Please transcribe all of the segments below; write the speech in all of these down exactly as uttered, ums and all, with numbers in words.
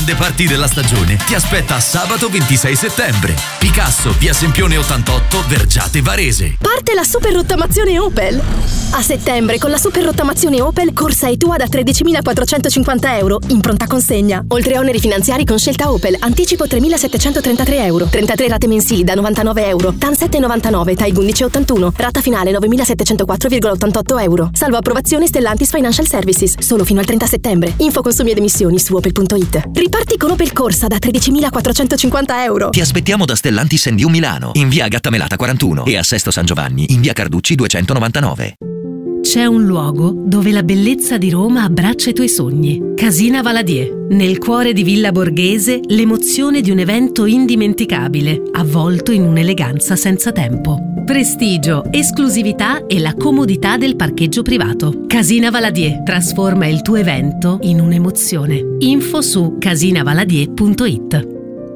grande party della stagione ti aspetta sabato ventisei settembre. Picasso, via Sempione ottantotto, Vergiate Varese. Parte la super rottamazione Opel. A settembre con la super rottamazione Opel corsa e tua da tredicimilaquattrocentocinquanta euro in pronta consegna. Oltre a oneri finanziari con scelta Opel, anticipo tremilasettecentotrentatré euro, trentatré rate mensili da novantanove euro, T A N sette virgola novantanove, T A I undici virgola ottantuno, rata finale novemilasettecentoquattro virgola ottantotto euro. Salvo approvazione Stellantis Financial Services, solo fino al trenta settembre. Info consumi ed emissioni su opel punto it. Riparti con Opel Corsa da tredicimilaquattrocentocinquanta euro. Ti aspettiamo da Stellantis and You Milano, in via Gattamelata quarantuno e a Sesto San Giovanni, in via Carducci duecentonovantanove. C'è un luogo dove la bellezza di Roma abbraccia i tuoi sogni. Casina Valadier. Nel cuore di Villa Borghese, l'emozione di un evento indimenticabile, avvolto in un'eleganza senza tempo. Prestigio, esclusività e la comodità del parcheggio privato. Casina Valadier trasforma il tuo evento in un'emozione. Info su casinavaladier punto it.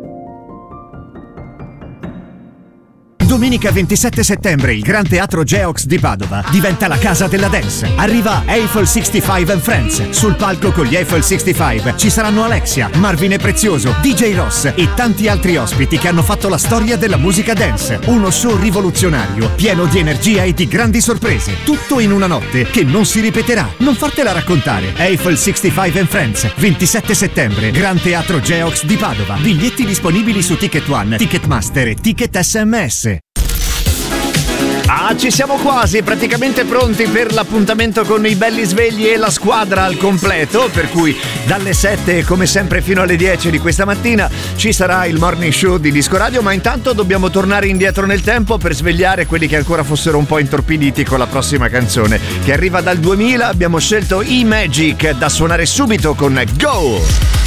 Domenica ventisette settembre il Gran Teatro Geox di Padova diventa la casa della dance. Arriva Eiffel sessantacinque and Friends. Sul palco con gli Eiffel sessantacinque ci saranno Alexia, Marvin e Prezioso, D J Ross e tanti altri ospiti che hanno fatto la storia della musica dance. Uno show rivoluzionario, pieno di energia e di grandi sorprese. Tutto in una notte che non si ripeterà. Non fartela raccontare. Eiffel sessantacinque and Friends, ventisette settembre, Gran Teatro Geox di Padova. Biglietti disponibili su Ticket One, Ticketmaster e Ticket S M S. Ah, ci siamo quasi, praticamente pronti per l'appuntamento con i belli svegli e la squadra al completo, per cui dalle sette come sempre fino alle dieci di questa mattina ci sarà il morning show di Disco Radio, ma intanto dobbiamo tornare indietro nel tempo per svegliare quelli che ancora fossero un po' intorpiditi con la prossima canzone che arriva dal duemila. Abbiamo scelto i Magic da suonare subito con Go!